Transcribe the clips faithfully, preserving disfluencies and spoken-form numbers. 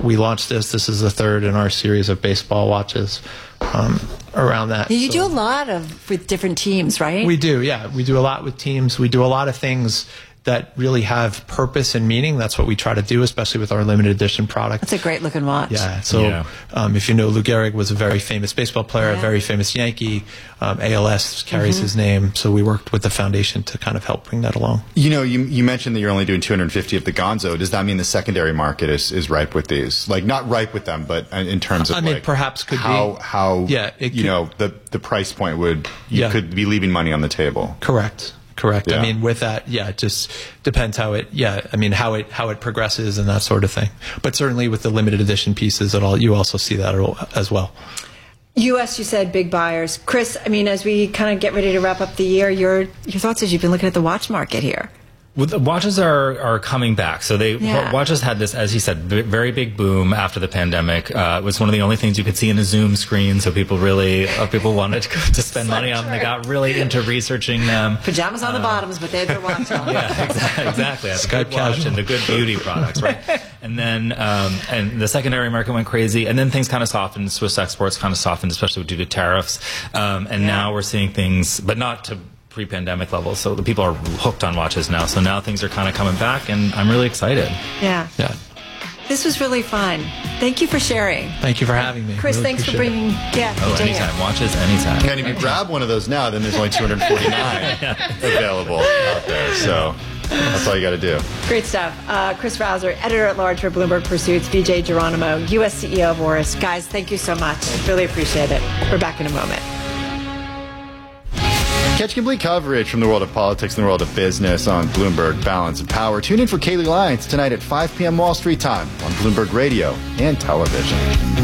we launched this. This is the third in our series of baseball watches um, around that. You so, do a lot of with different teams, right? We do, yeah. We do a lot with teams. We do a lot of things that really have purpose and meaning. That's what we try to do, especially with our limited edition product. That's a great looking watch. Yeah. So, yeah. Um, if you know, Lou Gehrig was a very famous baseball player, Yeah. a very famous Yankee. Um, A L S carries mm-hmm. his name. So we worked with the foundation to kind of help bring that along. You know, you you mentioned that you're only doing two hundred fifty of the Gonzo. Does that mean the secondary market is, is ripe with these? Like, not ripe with them, but in terms of I mean, like perhaps could how be. how yeah, it you could, know the the price point would you yeah. could be leaving money on the table. Correct. Correct. Yeah. I mean, with that, yeah, it just depends how it, yeah, I mean, how it how it progresses and that sort of thing. But certainly with the limited edition pieces, it all, you also see that as well. U S, you said big buyers. Chris, I mean, as we kind of get ready to wrap up the year, your your thoughts as you've been looking at the watch market here. Well, the watches are, are coming back. So they Yeah. watches had this, as he said, very big boom after the pandemic. Uh, it was one of the only things you could see in a Zoom screen. So people really, uh, people wanted to, to spend money on them. They got really into researching them. Pajamas on the uh, bottoms, but they had their watch on. Yeah, exactly. exactly. That's a good watch and the good beauty products, right? And then, um, and the secondary market went crazy. And then things kind of softened. Swiss exports kind of softened, especially due to tariffs. Um, and Yeah. now we're seeing things, but not to pre-pandemic levels. So the people are hooked on watches now. So now things are kind of coming back, and I'm really excited. Yeah. Yeah. This was really fun. Thank you for sharing. Thank you for having me. Chris, Really thanks for appreciate bringing, yeah, Oh, you did anytime. Watches anytime. And if you grab one of those now, then there's only two hundred forty-nine available out there. So that's all you got to do. Great stuff. Uh, Chris Rauser, editor-at-large for Bloomberg Pursuits, Vijay Geronimo, U S C E O of Oris. Guys, thank you so much. Really appreciate it. We're back in a moment. Catch complete coverage from the world of politics and the world of business on Bloomberg Balance and Power. Tune in for Kaylee Lyons tonight at five p.m. Wall Street time on Bloomberg Radio and television.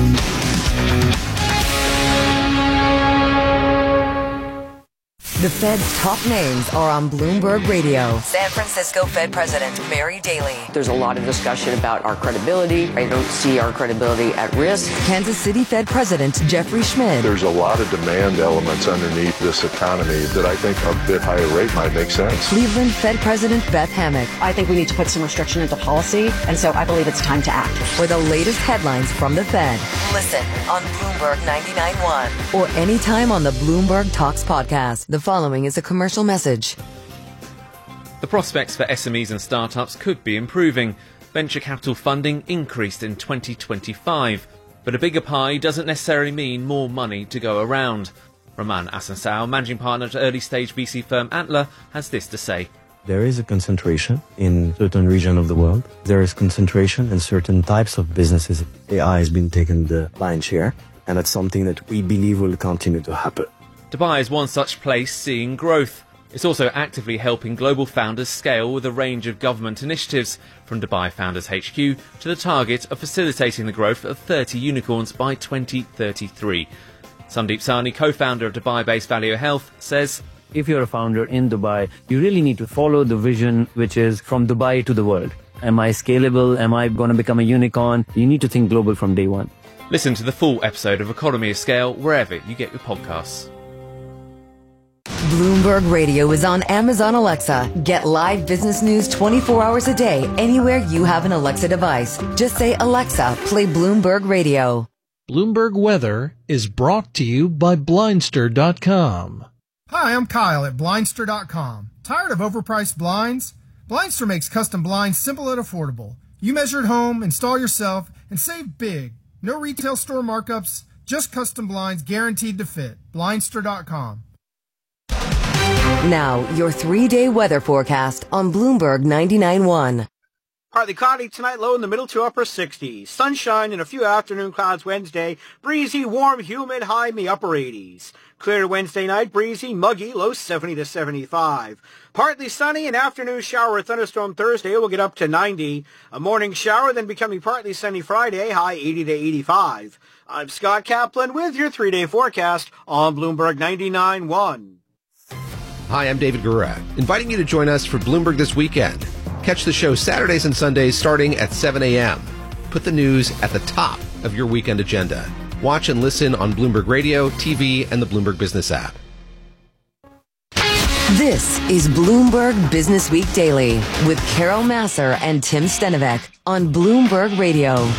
The Fed's top names are on Bloomberg Radio. San Francisco Fed President Mary Daly. There's a lot of discussion about our credibility. I don't see our credibility at risk. Kansas City Fed President Jeffrey Schmidt. There's a lot of demand elements underneath this economy that I think a bit higher rate might make sense. Cleveland Fed President Beth Hammack. I think we need to put some restriction into policy, and so I believe it's time to act. For the latest headlines from the Fed. Listen on Bloomberg ninety-nine point one. Or anytime on the Bloomberg Talks podcast. The following is a commercial message. The prospects for S M Es and startups could be improving. Venture capital funding increased in twenty twenty-five, but a bigger pie doesn't necessarily mean more money to go around. Roman Asansao, managing partner at early-stage V C firm Antler, has this to say. There is a concentration in certain regions of the world. There is concentration in certain types of businesses. A I has been taking the lion's share, and that's something that we believe will continue to happen. Dubai is one such place seeing growth. It's also actively helping global founders scale with a range of government initiatives, from Dubai Founders H Q to the target of facilitating the growth of thirty unicorns by twenty thirty-three. Sandeep Sahni, co-founder of Dubai-based Value Health, says, if you're a founder in Dubai, you really need to follow the vision, which is from Dubai to the world. Am I scalable? Am I going to become a unicorn? You need to think global from day one. Listen to the full episode of Economy of Scale wherever you get your podcasts. Bloomberg Radio is on Amazon Alexa. Get live business news twenty-four hours a day anywhere you have an Alexa device. Just say, Alexa, play Bloomberg Radio. Bloomberg Weather is brought to you by Blindster dot com. Hi, I'm Kyle at Blindster dot com. Tired of overpriced blinds? Blindster makes custom blinds simple and affordable. You measure at home, install yourself, and save big. No retail store markups, just custom blinds guaranteed to fit. Blindster dot com. Now, your three-day weather forecast on Bloomberg ninety-nine point one. Partly cloudy tonight, low in the middle to upper sixties. Sunshine and a few afternoon clouds Wednesday. Breezy, warm, humid, high in the upper eighties. Clear Wednesday night, breezy, muggy, low seventy to seventy-five. Partly sunny, an afternoon shower or thunderstorm Thursday will get up to ninety. A morning shower, then becoming partly sunny Friday, high eighty to eighty-five. I'm Scott Kaplan with your three-day forecast on Bloomberg ninety-nine point one. Hi, I'm David Gura, inviting you to join us for Bloomberg This Weekend. Catch the show Saturdays and Sundays starting at seven a.m. Put the news at the top of your weekend agenda. Watch and listen on Bloomberg Radio, T V, and the Bloomberg Business app. This is Bloomberg Business Week Daily with Carol Massar and Tim Stenovec on Bloomberg Radio.